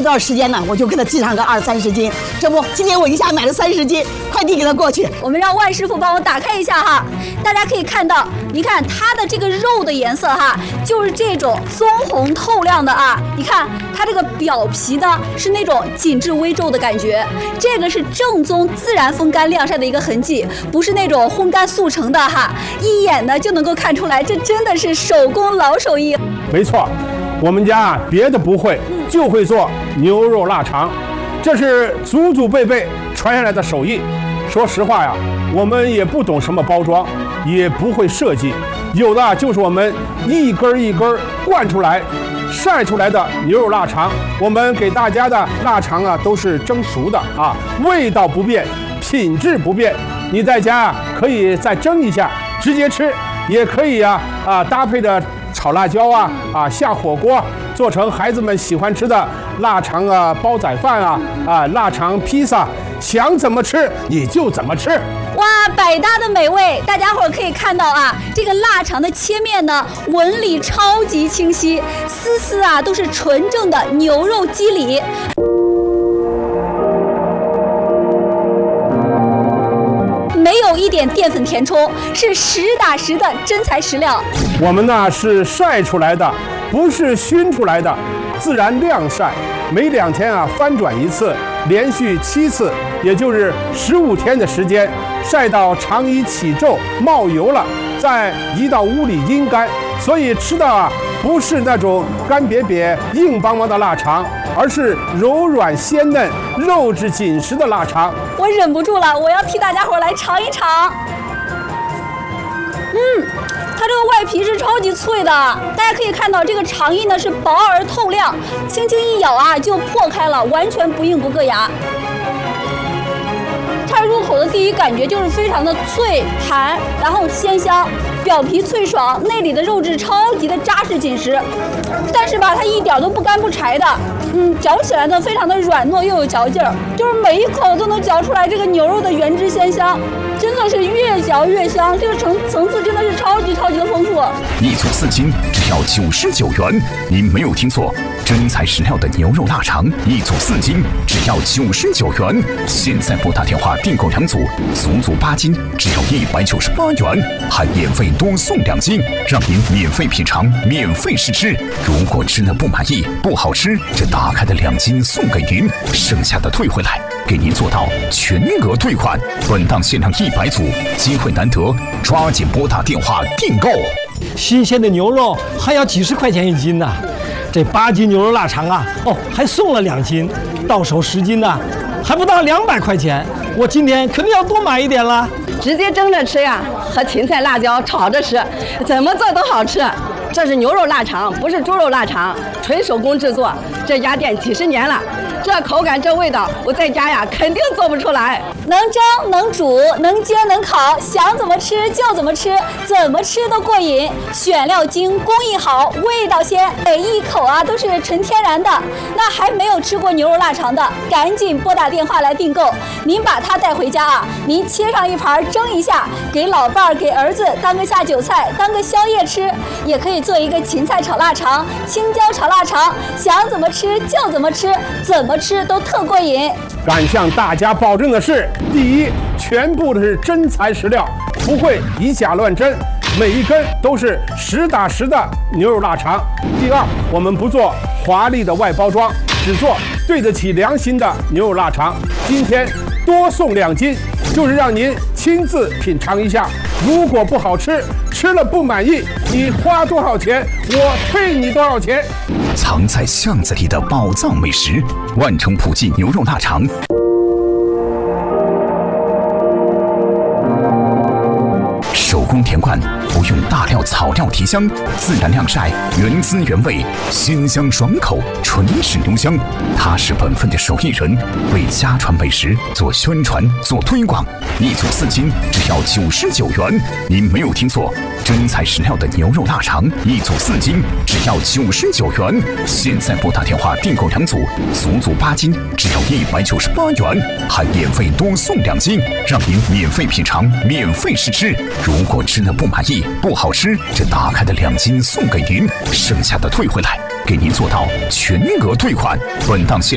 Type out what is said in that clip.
多少时间呢，我就给他寄上个20-30斤。这不，今天我一下买了30斤，快递给他过去。 我们让万师傅帮我打开一下哈，大家可以看到，你看它的这个肉的颜色哈，就是这种棕红透亮的啊。你看它这个表皮呢是那种紧致微皱的感觉，这个是正宗自然风干晾晒的一个痕迹，不是那种烘干速成的哈，一眼呢就能够看出来，这真的是手工老手艺。 没错，我们家别的不会，就会做牛肉腊肠，这是祖祖辈辈传下来的手艺。说实话呀，我们也不懂什么包装，也不会设计，有的就是我们一根一根灌出来晒出来的牛肉腊肠。我们给大家的腊肠啊都是蒸熟的啊，味道不变，品质不变。你在家可以再蒸一下直接吃，也可以搭配着炒辣椒下火锅，做成孩子们喜欢吃的腊肠煲仔饭腊肠披萨，想怎么吃你就怎么吃。 哇，百搭的美味！大家伙儿可以看到啊，这个腊肠的切面呢，纹理超级清晰，丝丝都是纯正的牛肉肌理。没有一点淀粉填充，是实打实的真材实料。 我们呢是晒出来的，不是熏出来的，自然晾晒，每2天翻转一次，连续7次，也就是15天的时间，晒到肠衣起皱冒油了，再移到屋里阴干。所以吃的不是那种干瘪瘪硬邦邦的腊肠，而是柔软鲜嫩肉质紧实的腊肠。 我忍不住了，我要替大家伙来尝一尝。它这个外皮是超级脆的，大家可以看到这个肠衣呢是薄而透亮，轻轻一咬就破开了，完全不硬不硌牙。它入口的第一感觉就是非常的脆弹，然后鲜香，表皮脆爽，内里的肉质超级的扎实紧实，但是吧，它一点都不干不柴的，嚼起来呢非常的软糯又有嚼劲儿，就是每一口都能嚼出来这个牛肉的原汁鲜香，真的是越嚼越香，这个层次真的是超级的丰富。 1组4斤，只要99元，您没有听错，真材实料的牛肉腊肠，1组4斤，只要99元。现在拨打电话订购2组，足足8斤，只要198元，还免费多送2斤，让您免费品尝，免费试吃。如果吃了不满意、不好吃，这打开的2斤送给您，剩下的退回来，给您做到全额退款。本档限量100组，机会难得，抓紧拨打电话订购。 新鲜的牛肉还要几十块钱1斤呢，这8斤牛肉腊肠还送了2斤，到手10斤呢，还不到200块钱。我今天肯定要多买一点了。 直接蒸着吃呀，和芹菜、辣椒炒着吃，怎么做都好吃。这是牛肉腊肠，不是猪肉腊肠，纯手工制作，这家店几10年了。这口感这味道，我在家呀肯定做不出来。 能蒸能煮能煎能烤，想怎么吃就怎么吃，怎么吃都过瘾。选料精，工艺好，味道鲜，每一口都是纯天然的。那还没有吃过牛肉腊肠的，赶紧拨打电话来订购。您把它带回家您切上一盘蒸一下，给老伴儿给儿子当个下酒菜，当个宵夜吃，也可以做一个芹菜炒腊肠、青椒炒腊肠，想怎么吃就怎么吃，怎么吃都特过瘾。 敢向大家保证的是，第一，全部的是真材实料，不会以假乱真，每一根都是实打实的牛肉腊肠。第二，我们不做华丽的外包装，只做对得起良心的牛肉腊肠。今天多送2斤，就是让您亲自品尝一下。如果不好吃，吃了不满意，你花多少钱，我退你多少钱。 藏在巷子里的宝藏美食，万城普记牛肉腊肠。手工田罐，不用大料草料提香，自然晾晒，原汁原味，鲜香爽口，纯是浓香。他是本分的手艺人，为家传美食做宣传、做推广。1组4斤，只要99元。您没有听错，真材实料的牛肉腊肠，1组4斤，只要99元。现在拨打电话订购2组，足足8斤，只要198元，还免费多送2斤，让您免费品尝，免费试吃。如果吃了不满意、不好吃，这打开的2斤送给您，剩下的退回来，给您做到全额退款。本档限